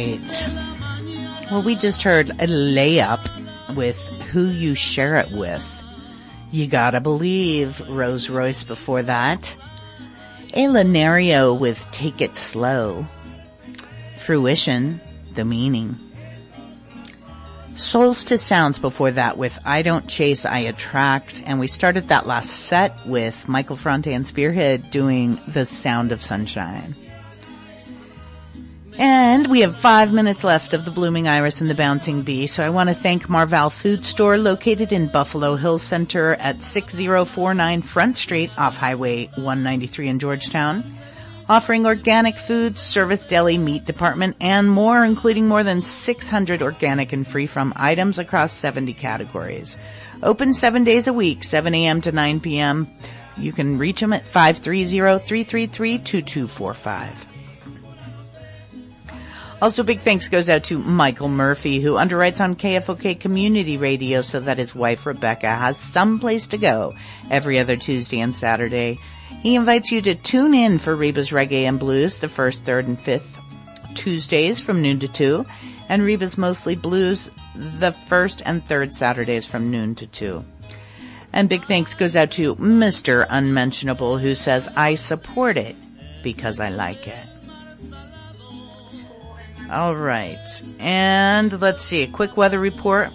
right. Well, we just heard a layup with Who You Share It With. You Gotta Believe, Rose Royce before that. A Lenario with Take It Slow. Fruition, The Meaning. Solstice Sounds before that with I Don't Chase, I Attract. And we started that last set with Michael Fronte and Spearhead doing The Sound of Sunshine. And we have 5 minutes left of the Blooming Iris and the Bouncing Bee, so I want to thank Marval Food Store, located in Buffalo Hills Center at 6049 Front Street off Highway 193 in Georgetown, offering organic foods, service deli, meat department, and more, including more than 600 organic and free-from items across 70 categories. Open 7 days a week, 7 a.m. to 9 p.m. You can reach them at 530-333-2245. Also, big thanks goes out to Michael Murphy, who underwrites on KFOK Community Radio so that his wife Rebecca has some place to go every other Tuesday and Saturday. He invites you to tune in for Reba's Reggae and Blues the first, third, and fifth Tuesdays from noon to 2, and Reba's Mostly Blues the first and third Saturdays from noon to 2. And big thanks goes out to Mr. Unmentionable, who says, I support it because I like it. All right, and let's see, a quick weather report.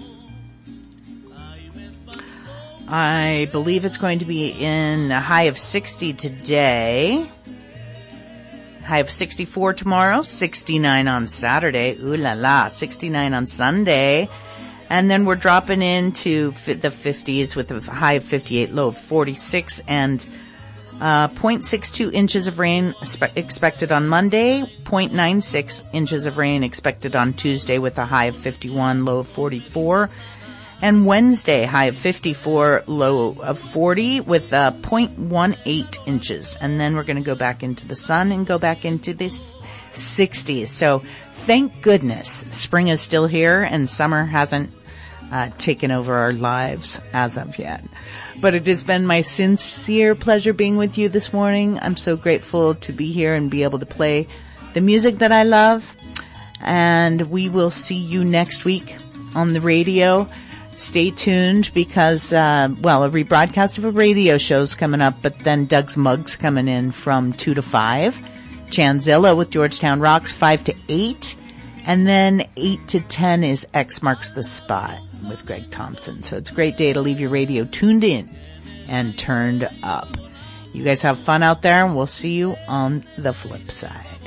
I believe it's going to be in a high of 60 today, high of 64 tomorrow, 69 on Saturday, ooh la la, 69 on Sunday, and then we're dropping into the 50s with a high of 58, low of 46, and 0.62 inches of rain expected on Monday, 0.96 inches of rain expected on Tuesday with a high of 51, low of 44, and Wednesday, high of 54, low of 40 with 0.18 inches. And then we're going to go back into the sun and go back into the 60s. So thank goodness spring is still here and summer hasn't taken over our lives as of yet. But it has been my sincere pleasure being with you this morning. I'm so grateful to be here and be able to play the music that I love. And we will see you next week on the radio. Stay tuned because, a rebroadcast of a radio show's coming up, but then Doug's Mugs coming in from 2 to 5. Chanzilla with Georgetown Rocks 5 to 8. And then 8 to 10 is X Marks the Spot with Greg Thompson. So it's a great day to leave your radio tuned in and turned up. You guys have fun out there, and we'll see you on the flip side.